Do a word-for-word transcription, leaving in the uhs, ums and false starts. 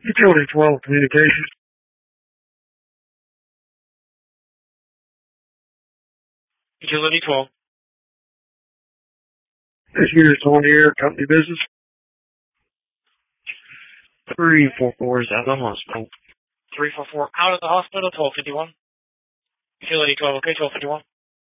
Utility twelve Communications. Utility twelve. This unit's on the air, company business. three four four is out of the hospital. three four four out of the hospital, twelve fifty-one. Utility twelve, okay, twelve fifty-one.